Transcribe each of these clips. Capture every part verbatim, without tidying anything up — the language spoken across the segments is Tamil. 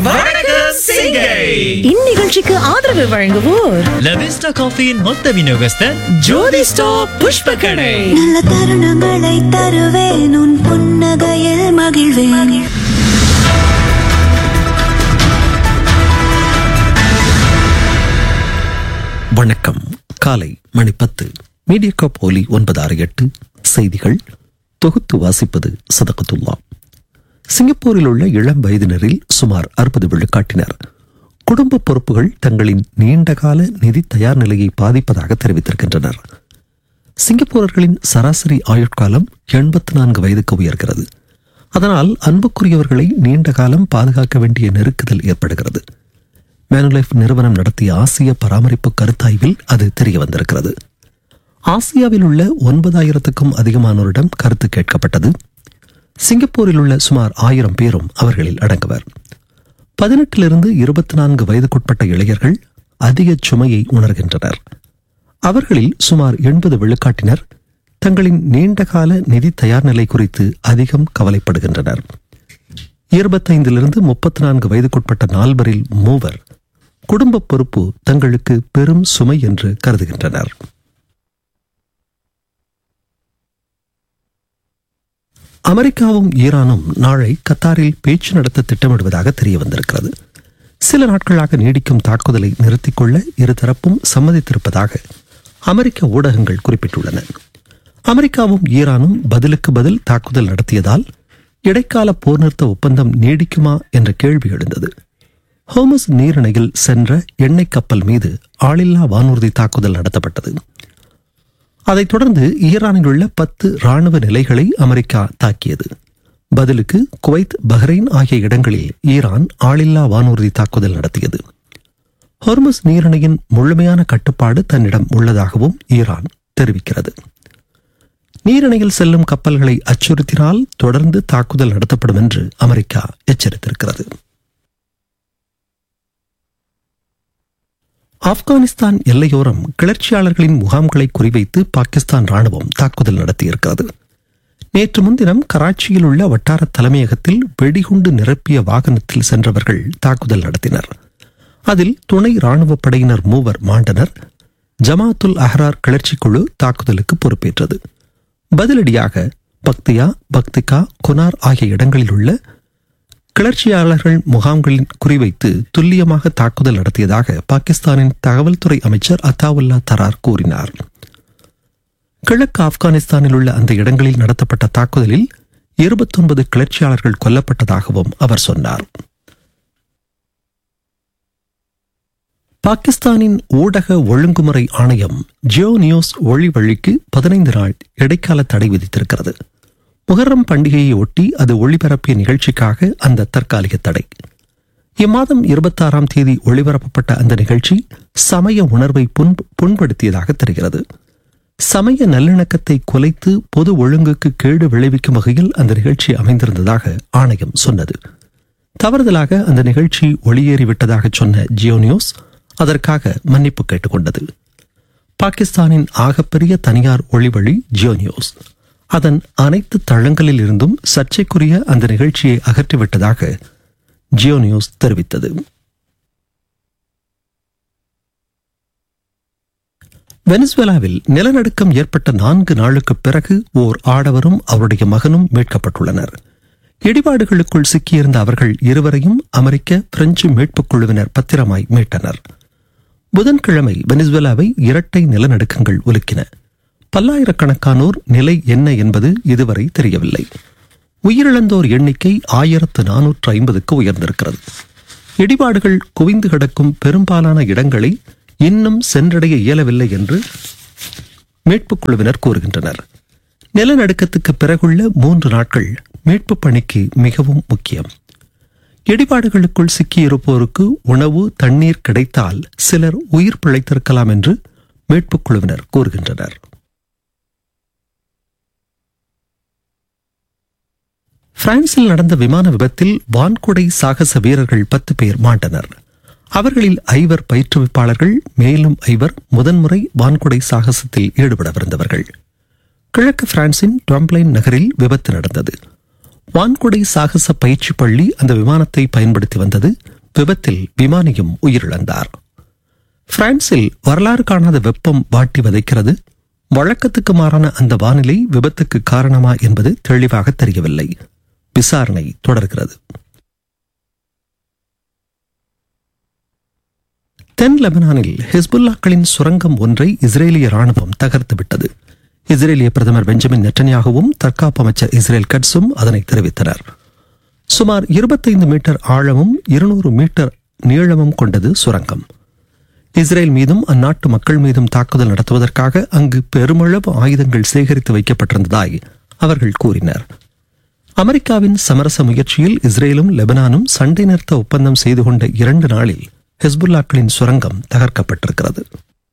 வணக்கம் சிங்கை. இந்நிகழ்ச்சிக்கு ஆதரவு வழங்குவோர் லவிஸ்டா காஃபியின் மொத்த விநியோகஸ்தர் ஜோதி ஸ்டாப் புஷ்ப கடை. நல்ல தருணங்களை தருவேன், உன் புன்னகையில் மகிழ்வேன். வணக்கம். காலை மணி பத்து. மீடியா போலி ஒன்பது ஆறு எட்டு செய்திகள் தொகுத்து வாசிப்பது சதகத்துல்லா. சிங்கப்பூரில் உள்ள இளம் வயதினரில் சுமார் அறுபது விழுக்காட்டினர் குடும்ப பொறுப்புகள் தங்களின் நீண்டகால நிதி தயார் நிலையை பாதிப்பதாக தெரிவித்திருக்கின்றனர். சிங்கப்பூரர்களின் சராசரி ஆயுட்காலம் எண்பத்தி நான்கு வயதுக்கு உயர்கிறது. அதனால் அன்புக்குரியவர்களை நீண்ட காலம் பாதுகாக்க வேண்டிய நெருக்குதல் ஏற்படுகிறது. மேனுலைஃப் நிறுவனம் நடத்திய ஆசிய பராமரிப்பு கருத்தாய்வில் அது தெரிய வந்திருக்கிறது. ஆசியாவில் உள்ள ஒன்பதாயிரத்துக்கும் அதிகமானோரிடம் கருத்து கேட்கப்பட்டது. சிங்கப்பூரில் உள்ள சுமார் ஆயிரம் பேரும் அவர்களில் அடங்குவர். பதினெட்டிலிருந்து இருபத்தி நான்கு வயதுக்குட்பட்ட இளைஞர்கள் அதிக சுமையை உணர்கின்றனர். அவர்களில் சுமார் எண்பது விழுக்காட்டினர் தங்களின் நீண்டகால நிதி தயார் நிலை குறித்து அதிகம் கவலைப்படுகின்றனர். இருபத்தைந்திலிருந்து முப்பத்தி நான்கு வயதுக்குட்பட்ட நால்வரில் மூவர் குடும்ப பொறுப்பு தங்களுக்கு பெரும் சுமை என்று கருதுகின்றனர். அமெரிக்காவும் ஈரானும் நாளை கத்தாரில் பேச்சு நடத்த திட்டமிடுவதாக தெரிய வந்திருக்கிறது. சில நாட்களாக நீடிக்கும் தாக்குதலை நிறுத்திக் கொள்ள இருதரப்பும் சம்மதித்திருப்பதாக அமெரிக்க ஊடகங்கள் குறிப்பிட்டுள்ளன. அமெரிக்காவும் ஈரானும் பதிலுக்கு பதில் தாக்குதல் நடத்தியதால் இடைக்கால போர் நிறுத்த ஒப்பந்தம் நீடிக்குமா என்ற கேள்வி எழுந்தது. ஹோமஸ் நீரிணையில் சென்ற எண்ணெய் கப்பல் மீது ஆளில்லா வானூர்தி தாக்குதல் நடத்தப்பட்டது. அதைத் தொடர்ந்து ஈரானில் உள்ள பத்து ராணுவ நிலைகளை அமெரிக்கா தாக்கியது. பதிலுக்கு குவைத், பஹ்ரைன் ஆகிய இடங்களில் ஈரான் ஆளில்லா வானூர்தி தாக்குதல் நடத்தியது. ஹோர்முஸ் நீரிணையின் முழுமையான கட்டுப்பாடு தன்னிடம் உள்ளதாகவும் ஈரான் தெரிவிக்கிறது. நீரிணையில் செல்லும் கப்பல்களை அச்சுறுத்தினால் தொடர்ந்து தாக்குதல் நடத்தப்படும் என்று அமெரிக்கா எச்சரித்திருக்கிறது. ஆப்கானிஸ்தான் எல்லையோரம் கிளர்ச்சியாளர்களின் முகாம்களை குறிவைத்து பாகிஸ்தான் ராணுவம் தாக்குதல் நடத்தியிருக்கிறது. நேற்று முன்தினம் கராச்சியில் உள்ள வட்டார தலைமையகத்தில் வெடிகுண்டு நிரப்பிய வாகனத்தில் சென்றவர்கள் தாக்குதல் நடத்தினர். அதில் துணை ராணுவ படையினர் மூவர் மாண்டனர். ஜமாத்துல் அஹ்ரார் கிளர்ச்சி குழு தாக்குதலுக்கு பொறுப்பேற்றது. பதிலடியாக பக்தியா, பக்திகா, குனார் ஆகிய இடங்களில் உள்ள கிளர்ச்சியாளர்கள் முகாம்களின் குறிவைத்து துல்லியமாக தாக்குதல் நடத்தியதாக பாகிஸ்தானின் தகவல்துறை அமைச்சர் அத்தாவுல்லா தரார் கூறினார். கிழக்கு ஆப்கானிஸ்தானில் உள்ள அந்த இடங்களில் நடத்தப்பட்ட தாக்குதலில் இருபத்தி ஒன்பது கிளர்ச்சியாளர்கள் கொல்லப்பட்டதாகவும் அவர் சொன்னார். பாகிஸ்தானின் ஊடக ஒழுங்குமுறை ஆணையம் ஜியோ நியூஸ் ஒளி வழிக்கு பதினைந்து நாள் இடைக்கால தடை விதித்திருக்கிறது. முஹர்ரம் பண்டிகையை ஒட்டி அது ஒளிபரப்பிய நிகழ்ச்சிக்காக அந்த தற்காலிக தடை. இம்மாதம் இருபத்தி ஆறாம் தேதி ஒளிபரப்பப்பட்ட அந்த நிகழ்ச்சி சமய உணர்வை புண் புண்படுத்தியதாக தெரிகிறது. சமய நல்லிணக்கத்தை குலைத்து பொது ஒழுங்குக்கு கேடு விளைவிக்கும் வகையில் அந்த நிகழ்ச்சி அமைந்திருந்ததாக ஆணையம் சொன்னது. தவறுதலாக அந்த நிகழ்ச்சி ஒளியேறிவிட்டதாக சொன்ன ஜியோ நியூஸ் அதற்காக மன்னிப்பு கேட்டுக்கொண்டது. பாகிஸ்தானின் ஆகப்பெரிய தனியார் ஒளிவழி ஜியோ நியூஸ் அதன் அனைத்து தளங்களில் இருந்தும் சர்ச்சைக்குரிய அந்த நிகழ்ச்சியை அகற்றிவிட்டதாக ஜியோ நியூஸ் தெரிவித்தது. வெனிசுவேலாவில் நிலநடுக்கம் ஏற்பட்ட நான்கு நாளுக்கு பிறகு ஓர் ஆடவரும் அவருடைய மகனும் மீட்கப்பட்டுள்ளனர். இடிபாடுகளுக்குள் சிக்கியிருந்த அவர்கள் இருவரையும் அமெரிக்க, பிரெஞ்சு மீட்புக் குழுவினர் பத்திரமாய் மீட்டனர். புதன்கிழமை வெனிசுவேலாவை இரட்டை நிலநடுக்கங்கள் உலுக்கின. பல்லாயிரக்கணக்கானோர் நிலை என்ன என்பது இதுவரை தெரியவில்லை. உயிரிழந்தோர் எண்ணிக்கை ஆயிரத்து நானூற்று ஐம்பதுக்கு உயர்ந்திருக்கிறது. இடிபாடுகள் குவிந்து கிடக்கும் பெரும்பாலான இடங்களை இன்னும் சென்றடைய இயலவில்லை என்று மீட்புக் குழுவினர் கூறுகின்றனர். நிலநடுக்கத்துக்கு பிறகுள்ள மூன்று நாட்கள் மீட்பு பணிக்கு மிகவும் முக்கியம். இடிபாடுகளுக்குள் சிக்கியிருப்போருக்கு உணவு, தண்ணீர் கிடைத்தால் சிலர் உயிர் பிழைத்திருக்கலாம் என்று மீட்புக் குழுவினர் கூறுகின்றனர். பிரான்சில் நடந்த விமான விபத்தில் வான்குடை சாகச வீரர்கள் பத்து பேர் மாண்டனர். அவர்களில் ஐவர் பயிற்றுவிப்பாளர்கள், மேலும் ஐவர் முதன்முறை வான்குடை சாகசத்தில் ஈடுபடவிருந்தவர்கள். கிழக்கு பிரான்சின் ட்ரம்ப்ளைன் நகரில் விபத்து நடந்தது. வான்குடை சாகச பயிற்சி பள்ளி அந்த விமானத்தை பயன்படுத்தி வந்தது. விபத்தில் விமானியும் உயிரிழந்தார். பிரான்சில் வரலாறு காணாத வெப்பம் வாட்டி வதைக்கிறது. வழக்கத்துக்கு மாறான அந்த வானிலை விபத்துக்கு காரணமா என்பது தெளிவாக தெரியவில்லை. விசாரணை தொடர்கிறது. தென் லெபனானில் ஹிஸ்புல்லாக்களின் சுரங்கம் ஒன்றை இஸ்ரேலிய ராணுவம் தகர்த்துவிட்டது. இஸ்ரேலிய பிரதமர் பெஞ்சமின் நெட்டன்யாகுவும் தற்காப்பு அமைச்சர் இஸ்ரேல் கட்ஸும் அதனை தெரிவித்தனர். சுமார் இருபத்தைந்து மீட்டர் ஆழமும் இருநூறு மீட்டர் நீளமும் கொண்டது சுரங்கம். இஸ்ரேல் மீதும் அந்நாட்டு மக்கள் மீதும் தாக்குதல் நடத்துவதற்காக அங்கு பெருமளவு ஆயுதங்கள் சேகரித்து வைக்கப்பட்டிருந்ததாய் அவர்கள் கூறினர். அமெரிக்காவின் சமரச முயற்சியில் இஸ்ரேலும் லெபனானும் சண்டை நிறுத்த ஒப்பந்தம் செய்து கொண்ட இரண்டு நாளில் ஹிஸ்புல்லாக்களின் சுரங்கம் தகர்க்கப்பட்டிருக்கிறது.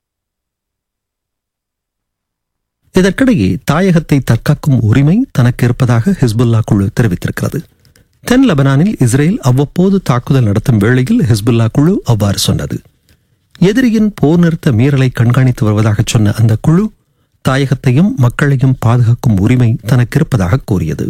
இதற்கிடையே தாயகத்தை தற்காக்கும் உரிமை தனக்கு இருப்பதாக ஹிஸ்புல்லா குழு தெரிவித்திருக்கிறது. தென் லெபனானில் இஸ்ரேல் அவ்வப்போது தாக்குதல் நடத்தும் வேளையில் ஹிஸ்புல்லா குழு அவ்வாறு சொன்னது. எதிரியின் போர் நிறுத்த மீறலை கண்காணித்து வருவதாக சொன்ன அந்த குழு தாயகத்தையும் மக்களையும் பாதுகாக்கும் உரிமை தனக்கு இருப்பதாக கூறியது.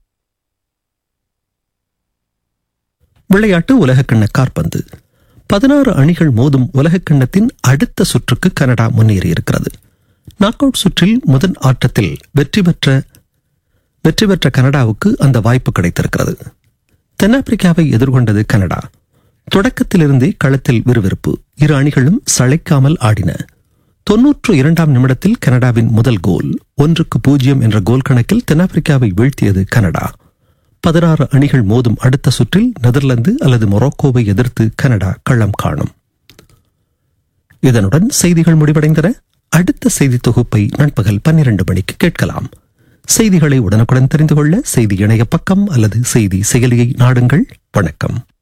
விளையாட்டு உலகக்கிண்ண காற்பந்து. பதினாறு அணிகள் மோதும் உலகக்கிண்ணத்தின் அடுத்த சுற்றுக்கு கனடா முன்னேறியிருக்கிறது. நாக் அவுட் சுற்றில் முதல் ஆட்டத்தில் வெற்றி பெற்ற வெற்றி பெற்ற கனடாவுக்கு அந்த வாய்ப்பு கிடைத்திருக்கிறது. தென்னாப்பிரிக்காவை எதிர்கொண்டது கனடா. தொடக்கத்திலிருந்தே களத்தில் விறுவிறுப்பு. இரு அணிகளும் சளைக்காமல் ஆடின. தொன்னூற்று இரண்டாம் நிமிடத்தில் கனடாவின் முதல் கோல். ஒன்றுக்கு பூஜ்ஜியம் என்ற கோல் கணக்கில் தென்னாப்பிரிக்காவை வீழ்த்தியது கனடா. பதினாறு அணிகள் மோதும் அடுத்த சுற்றில் நெதர்லாந்து அல்லது மொரோக்கோவை எதிர்த்து கனடா களம் காணும். இதனுடன் செய்திகள் முடிவடைந்தன. அடுத்த செய்தி தொகுப்பை நண்பகல் பன்னிரண்டு மணிக்கு கேட்கலாம். செய்திகளை உடனுக்குடன் தெரிந்து கொள்ள செய்தி இணைய பக்கம் அல்லது செய்தி செயலியை நாடுங்கள். வணக்கம்.